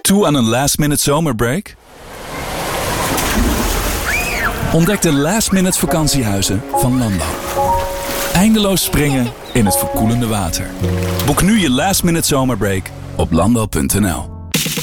Toe aan een last-minute zomerbreak? Ontdek de last-minute vakantiehuizen van Landal. Eindeloos springen in het verkoelende water. Boek nu je last-minute zomerbreak op landal.nl.